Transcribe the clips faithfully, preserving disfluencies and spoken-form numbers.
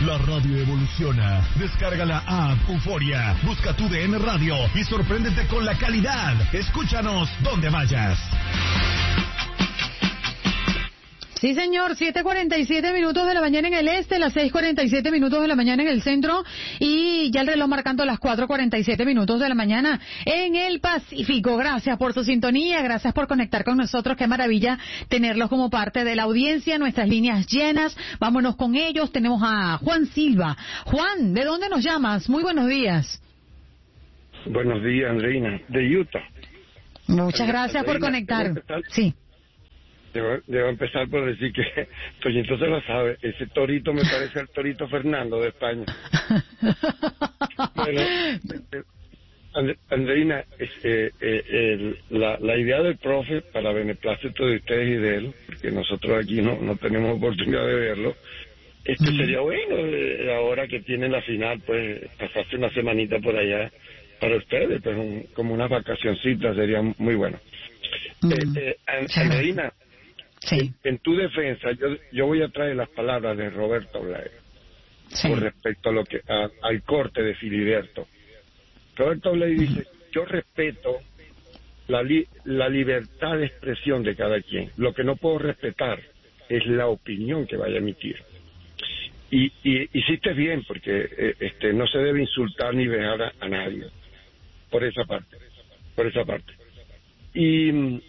La radio evoluciona. Descarga la app Euforia. Busca tu D N Radio y sorpréndete con la calidad. Escúchanos donde vayas. Sí, señor, siete cuarenta y siete minutos de la mañana en el este, las seis cuarenta y siete minutos de la mañana en el centro y ya el reloj marcando las cuatro cuarenta y siete minutos de la mañana en el Pacífico. Gracias por su sintonía, gracias por conectar con nosotros. Qué maravilla tenerlos como parte de la audiencia, nuestras líneas llenas. Vámonos con ellos. Tenemos a Juan Silva. Juan, ¿de dónde nos llamas? Muy buenos días. Buenos días, Andreina, de Utah. Muchas gracias Andreina, por conectar. Sí. Debo, debo empezar por decir que Toñito se lo sabe, ese torito me parece el torito Fernando de España. Bueno, And, Andreina, eh, eh, el, la, la idea del profe, para beneplácito de ustedes y de él, porque nosotros aquí no, no tenemos oportunidad de verlo, este mm. sería bueno, eh, ahora que tienen la final, pues pasarse una semanita por allá para ustedes, pues un, como unas vacacioncitas sería muy bueno. Mm. Eh, eh, Andreina, sí. En, en tu defensa, yo, yo voy a traer las palabras de Roberto Blake sí. con respecto a lo que a, al corte de Filiberto. Roberto Blake uh-huh. dice: yo respeto la, li, la libertad de expresión de cada quien. Lo que no puedo respetar es la opinión que vaya a emitir. Y, y hiciste bien, porque eh, este no se debe insultar ni dejar a, a nadie. Por esa parte, por esa parte. Y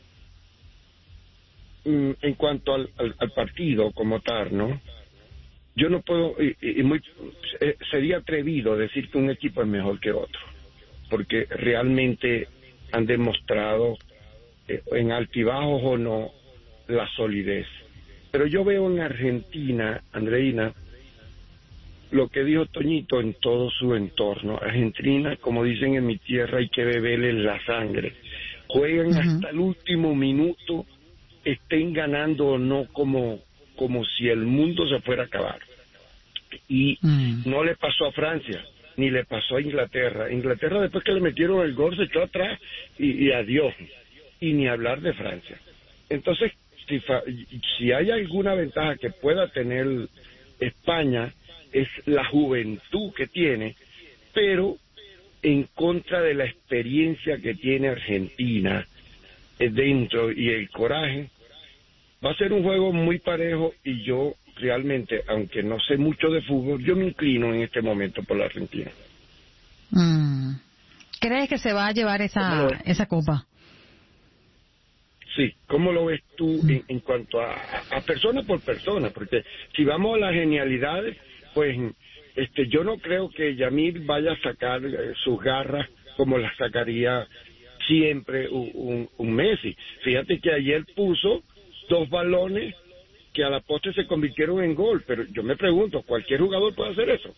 en cuanto al, al, al partido como tal, ¿no? Yo no puedo, y, y muy, eh, sería atrevido decir que un equipo es mejor que otro, porque realmente han demostrado, eh, en altibajos o no, la solidez. Pero yo veo en Argentina, Andreina, lo que dijo Toñito en todo su entorno. Argentina, como dicen en mi tierra, hay que beberle la sangre. Juegan uh-huh. hasta el último minuto, estén ganando o no, como como si el mundo se fuera a acabar. Y mm. no le pasó a Francia, ni le pasó a Inglaterra. Inglaterra, después que le metieron el gol, se echó atrás y, y adiós. Y ni hablar de Francia. Entonces, si, fa, si hay alguna ventaja que pueda tener España, es la juventud que tiene, pero en contra de la experiencia que tiene Argentina dentro y el coraje. Va a ser un juego muy parejo y yo realmente, aunque no sé mucho de fútbol, yo me inclino en este momento por la Argentina. Mm. ¿Crees que se va a llevar esa esa copa? Sí, ¿cómo lo ves tú mm. en, en cuanto a, a persona por persona? Porque si vamos a las genialidades, pues este yo no creo que Yamil vaya a sacar eh, sus garras como las sacaría siempre un, un, un Messi. Fíjate que ayer puso dos balones que a la postre se convirtieron en gol, pero yo me pregunto, ¿cualquier jugador puede hacer eso?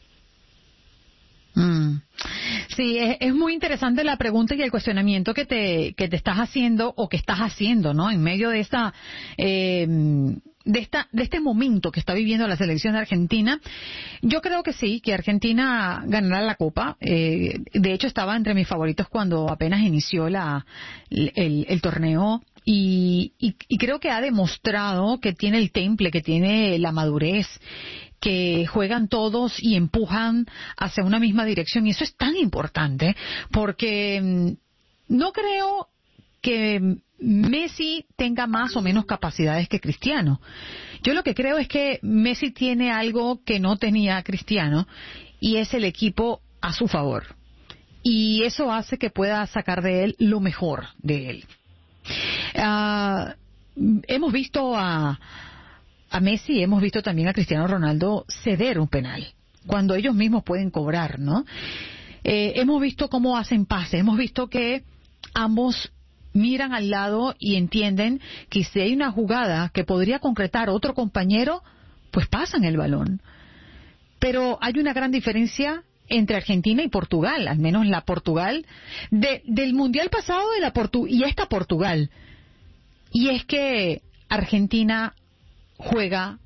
Mm. Sí, es, es muy interesante la pregunta y el cuestionamiento que te que te estás haciendo o que estás haciendo, ¿no? En medio de esta eh, de esta de este momento que está viviendo la selección de Argentina. Yo creo que sí, que Argentina ganará la Copa. Eh, de hecho, estaba entre mis favoritos cuando apenas inició la el, el torneo. Y, y, y creo que ha demostrado que tiene el temple, que tiene la madurez, que juegan todos y empujan hacia una misma dirección. Y eso es tan importante, porque no creo que Messi tenga más o menos capacidades que Cristiano. Yo lo que creo es que Messi tiene algo que no tenía Cristiano, y es el equipo a su favor. Y eso hace que pueda sacar de él lo mejor de él. Uh, hemos visto a, a Messi, hemos visto también a Cristiano Ronaldo ceder un penal cuando ellos mismos pueden cobrar, ¿no? Eh, hemos visto cómo hacen pases, hemos visto que ambos miran al lado y entienden que si hay una jugada que podría concretar otro compañero, pues pasan el balón. Pero hay una gran diferencia entre Argentina y Portugal, al menos la Portugal de, del Mundial pasado de la Portu- y esta Portugal. Y es que Argentina juega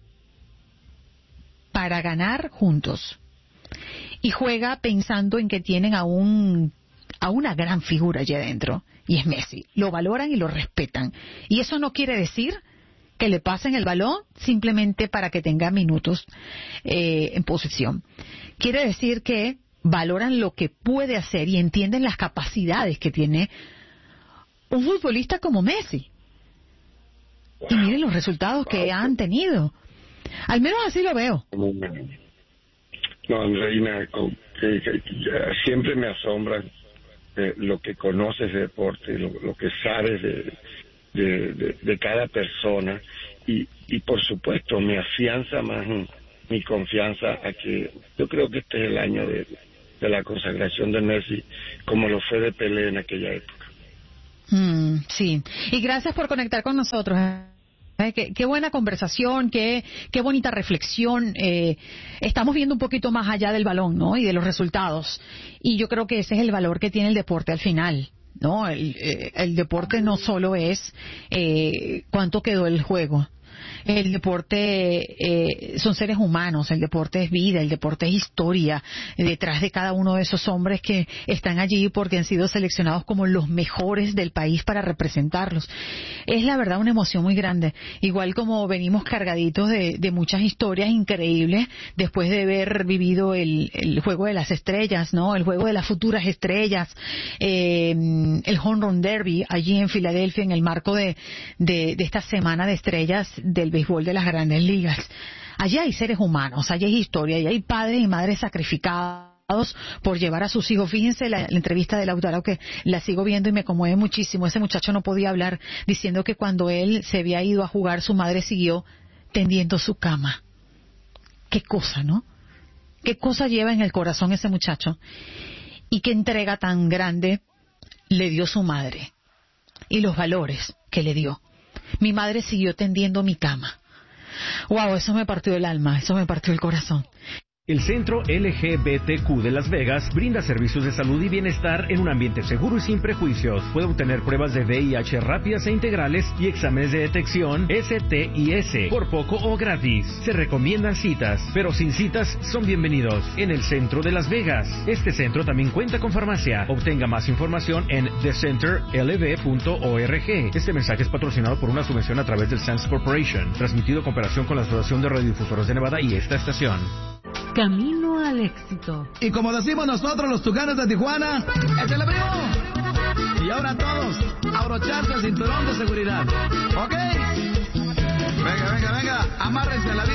para ganar juntos. Y juega pensando en que tienen a un a una gran figura allí adentro, y es Messi. Lo valoran y lo respetan. Y eso no quiere decir que le pasen el balón simplemente para que tenga minutos eh, en posesión. Quiere decir que valoran lo que puede hacer y entienden las capacidades que tiene un futbolista como Messi. Wow. Y miren los resultados wow. que han tenido. Al menos así lo veo. No, Andreina, que, que, que, siempre me asombra eh, lo que conoces de deporte, lo, lo que sabes de, de, de, de cada persona y, y por supuesto me afianza más mi confianza a que yo creo que este es el año de, de la consagración de Messi como lo fue de Pelé en aquella época. Mm, sí, y gracias por conectar con nosotros. Eh, qué, qué buena conversación, qué, qué bonita reflexión. Eh, estamos viendo un poquito más allá del balón, ¿no? Y de los resultados. Y yo creo que ese es el valor que tiene el deporte al final, ¿no? El, eh, el deporte no solo es eh, cuánto quedó el juego. El deporte eh, son seres humanos, el deporte es vida, el deporte es historia, detrás de cada uno de esos hombres que están allí porque han sido seleccionados como los mejores del país para representarlos. Es la verdad una emoción muy grande, igual como venimos cargaditos de, de muchas historias increíbles después de haber vivido el, el juego de las estrellas, ¿no? El juego de las futuras estrellas, eh, el Home Run Derby allí en Filadelfia en el marco de, de, de esta semana de estrellas del béisbol de las grandes ligas. Allí hay seres humanos, allí hay historia, allí hay padres y madres sacrificados por llevar a sus hijos. Fíjense la, la entrevista de Lautaro, que la sigo viendo y me conmueve muchísimo. Ese muchacho no podía hablar, diciendo que cuando él se había ido a jugar, su madre siguió tendiendo su cama. Qué cosa, ¿no? Qué cosa lleva en el corazón ese muchacho. Y qué entrega tan grande le dio su madre. Y los valores que le dio. Mi madre siguió tendiendo mi cama. Wow, eso me partió el alma, eso me partió el corazón. El Centro L G B T Q de Las Vegas brinda servicios de salud y bienestar en un ambiente seguro y sin prejuicios. Puede obtener pruebas de V I H rápidas e integrales y exámenes de detección S T I S por poco o gratis. Se recomiendan citas, pero sin citas son bienvenidos en el Centro de Las Vegas. Este centro también cuenta con farmacia. Obtenga más información en the center l v punto org. Este mensaje es patrocinado por una subvención a través del Sands Corporation, transmitido en cooperación con la Asociación de Radiodifusores de Nevada y esta estación. Camino al éxito. Y como decimos nosotros los Tucanes de Tijuana, ¡échale, primo! Y ahora todos, abrocharse el cinturón de seguridad. ¿Ok? Venga, venga, venga, amárrense la vida.